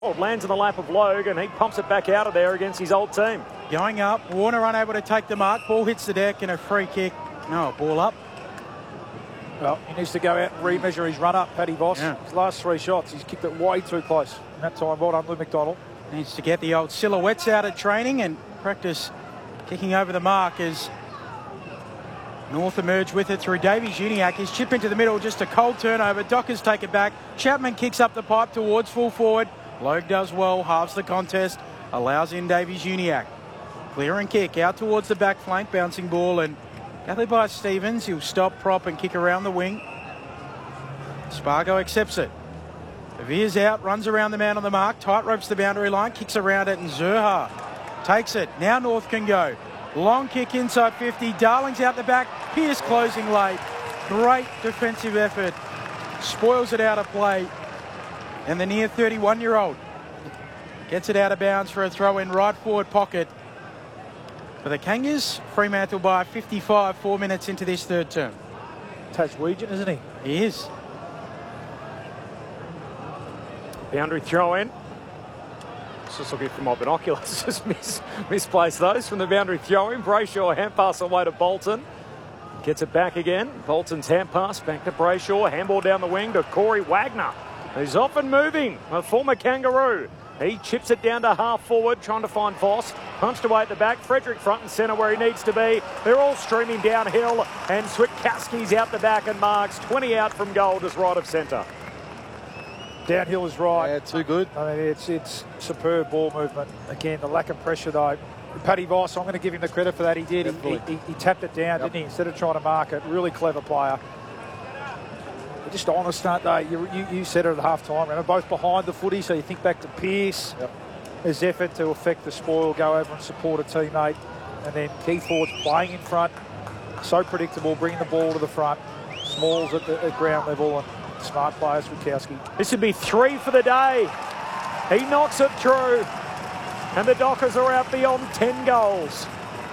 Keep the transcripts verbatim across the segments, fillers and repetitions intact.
McDonald lands in the lap of Logue, and he pumps it back out of there against his old team. Going up, Warner unable to take the mark. Ball hits the deck and a free kick. No, ball up. Well, he needs to go out and remeasure his run up, Paddy Voss. Yeah. His last three shots, he's kicked it way too close. And that time, well done, Lou McDonald. Needs to get the old silhouettes out at training and practice kicking over the mark as North emerge with it through Davies Uniacke. His chip into the middle, just a cold turnover. Dockers take it back. Chapman kicks up the pipe towards full forward. Logue does well, halves the contest, allows in Davies Uniacke. Clear and kick out towards the back flank, bouncing ball and gathered by Stevens. He'll stop, prop and kick around the wing. Spargo accepts it. Veers out, runs around the man on the mark, tight ropes the boundary line, kicks around it, and Zurha takes it. Now North can go. Long kick inside fifty. Darling's out the back. Pearce closing late. Great defensive effort. Spoils it out of play. And the near thirty-one-year-old gets it out of bounds for a throw in right forward pocket. For the Kangas, Fremantle by fifty-five, four minutes into this third term. Taswegian, isn't he? He is. Boundary throw in. Just looking for my binoculars. Just mis misplaced those from the boundary throw in. Brayshaw hand pass away to Bolton. Gets it back again. Bolton's hand pass back to Brayshaw. Handball down the wing to Corey Wagner, who's often moving, a former Kangaroo. He chips it down to half forward, trying to find Voss. Punched away at the back. Frederick front and centre where he needs to be. They're all streaming downhill, and Switkowski's out the back and marks twenty out from goal, just right of centre. Downhill is right. Yeah, too good. I mean, it's it's superb ball movement. Again, the lack of pressure though. Paddy Voss, I'm going to give him the credit for that. He did. He, he, he tapped it down, yep. didn't he? Instead of trying to mark it. Really clever player. They're just honest, aren't they? You, you, you said it at half time. Remember, both behind the footy, so you think back to Pearce. Yep. His effort to affect the spoil, go over and support a teammate. And then Keith Ford's playing in front. So predictable, bringing the ball to the front. Smalls at the at ground level and smart players, Switkowski. This would be three for the day. He knocks it through. And the Dockers are out beyond ten goals.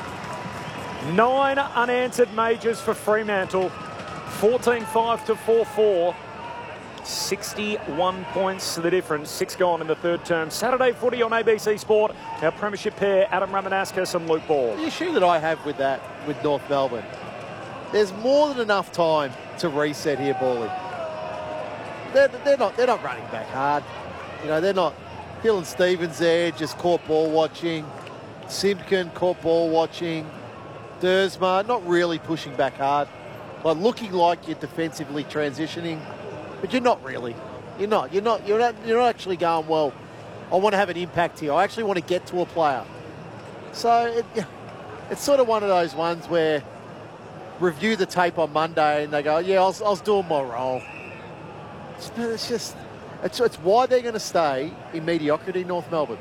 Nine unanswered majors for Fremantle. fourteen five to four four. sixty-one points to the difference. Six gone in the third term. Saturday footy on A B C Sport. Our premiership pair, Adam Ramanauskas and Luke Ball. The issue that I have with that, with North Melbourne, there's more than enough time to reset here, Bally. They're, they're not they're not running back hard. You know, they're not. Dylan Stevens there, just caught ball watching. Simpkin caught ball watching. Dersma not really pushing back hard. Like looking like you're defensively transitioning, but you're not really. You're not. You're not. You're not. You're not actually going, well, I want to have an impact here. I actually want to get to a player. So it, it's sort of one of those ones where review the tape on Monday and they go, yeah, I was, I was doing my role. It's, it's just, it's, it's why they're going to stay in mediocrity, North Melbourne.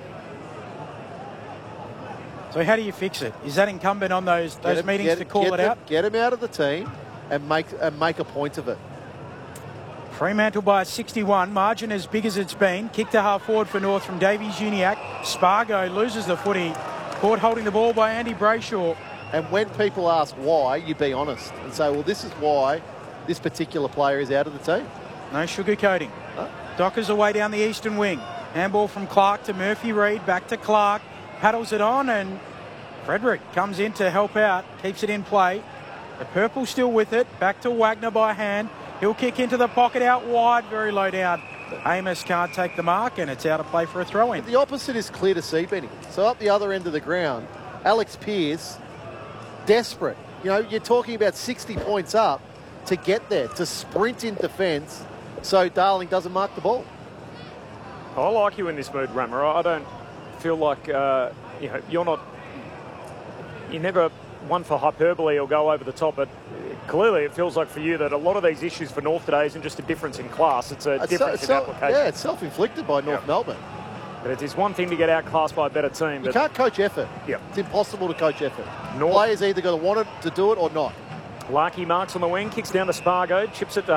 So how do you fix it? Is that incumbent on those those him, meetings get, to call get it them, out? Get him out of the team and make and make a point of it. Fremantle by sixty-one. Margin as big as it's been. Kick to half forward for North from Davies Uniacke. Spargo loses the footy. Caught holding the ball by Andy Brayshaw. And when people ask why, you be honest and say, well, this is why this particular player is out of the team. No sugarcoating. Huh? Dockers away down the eastern wing. Handball from Clark to Murphy Reid. Back to Clark. Paddles it on and Frederick comes in to help out. Keeps it in play. The purple still with it. Back to Wagner by hand. He'll kick into the pocket out wide. Very low down. Amos can't take the mark and it's out of play for a throw-in. The opposite is clear to see, Benny. So up the other end of the ground, Alex Pearce, desperate. You know, you're talking about sixty points up to get there, to sprint in defence so Darling doesn't mark the ball. I like you in this mood, Rammer. I don't feel like uh, you know, you're not, you're never one for hyperbole or go over the top, but clearly it feels like for you that a lot of these issues for North today isn't just a difference in class, it's a It's difference so, in it's application. Yeah, it's self-inflicted by North yeah. Melbourne. But it is one thing to get outclassed by a better team. You but can't coach effort. Yeah. It's impossible to coach effort. North, Players either got to want it to do it or not. Larkey marks on the wing, kicks down to Spargo, chips it to